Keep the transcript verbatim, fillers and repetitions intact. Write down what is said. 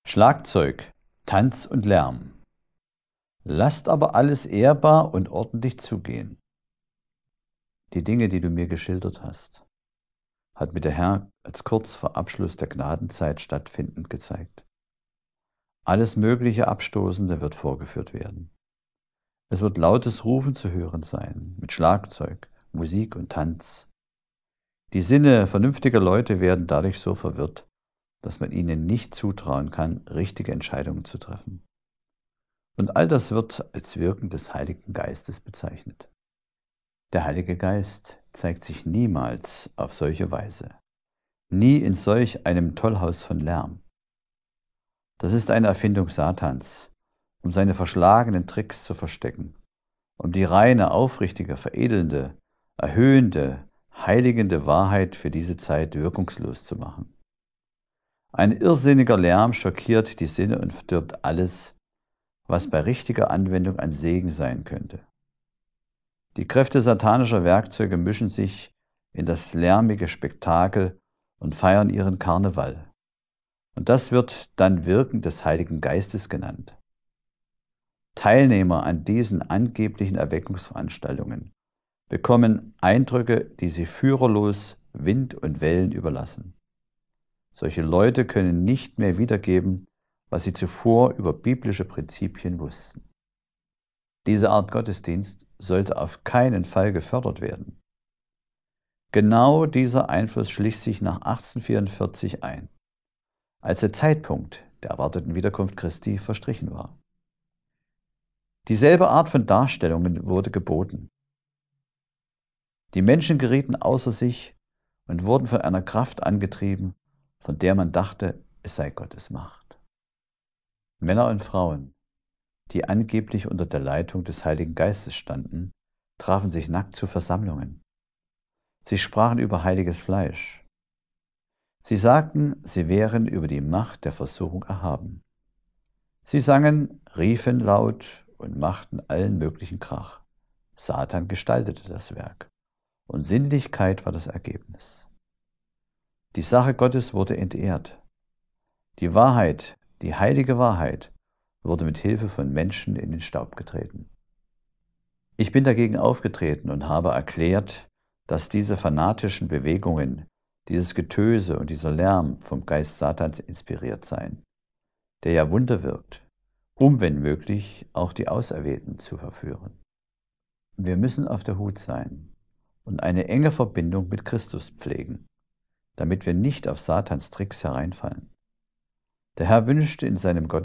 Schlagzeug, Tanz und Lärm. Lasst aber alles ehrbar und ordentlich zugehen. Die Dinge, die du mir geschildert hast, hat mir der Herr als kurz vor Abschluss der Gnadenzeit stattfindend gezeigt. Alles mögliche Abstoßende wird vorgeführt werden. Es wird lautes Rufen zu hören sein, mit Schlagzeug, Musik und Tanz. Die Sinne vernünftiger Leute werden dadurch so verwirrt, dass man ihnen nicht zutrauen kann, richtige Entscheidungen zu treffen. Und all das wird als Wirken des Heiligen Geistes bezeichnet. Der Heilige Geist zeigt sich niemals auf solche Weise, nie in solch einem Tollhaus von Lärm. Das ist eine Erfindung Satans, um seine verschlagenen Tricks zu verstecken, um die reine, aufrichtige, veredelnde, erhöhende, heiligende Wahrheit für diese Zeit wirkungslos zu machen. Ein irrsinniger Lärm schockiert die Sinne und verdirbt alles, was bei richtiger Anwendung ein Segen sein könnte. Die Kräfte satanischer Werkzeuge mischen sich in das lärmige Spektakel und feiern ihren Karneval. Und das wird dann Wirken des Heiligen Geistes genannt. Teilnehmer an diesen angeblichen Erweckungsveranstaltungen bekommen Eindrücke, die sie führerlos Wind und Wellen überlassen. Solche Leute können nicht mehr wiedergeben, was sie zuvor über biblische Prinzipien wussten. Diese Art Gottesdienst sollte auf keinen Fall gefördert werden. Genau dieser Einfluss schlich sich nach achtzehnhundertvierundvierzig ein, als der Zeitpunkt der erwarteten Wiederkunft Christi verstrichen war. Dieselbe Art von Darstellungen wurde geboten. Die Menschen gerieten außer sich und wurden von einer Kraft angetrieben, von der man dachte, es sei Gottes Macht. Männer und Frauen, die angeblich unter der Leitung des Heiligen Geistes standen, trafen sich nackt zu Versammlungen. Sie sprachen über heiliges Fleisch. Sie sagten, sie wären über die Macht der Versuchung erhaben. Sie sangen, riefen laut und machten allen möglichen Krach. Satan gestaltete das Werk und Sinnlichkeit war das Ergebnis. Die Sache Gottes wurde entehrt. Die Wahrheit, die heilige Wahrheit, wurde mit Hilfe von Menschen in den Staub getreten. Ich bin dagegen aufgetreten und habe erklärt, dass diese fanatischen Bewegungen, dieses Getöse und dieser Lärm vom Geist Satans inspiriert seien, der ja Wunder wirkt, um, wenn möglich, auch die Auserwählten zu verführen. Wir müssen auf der Hut sein und eine enge Verbindung mit Christus pflegen, damit wir nicht auf Satans Tricks hereinfallen. Der Herr wünschte in seinem Gottesdienst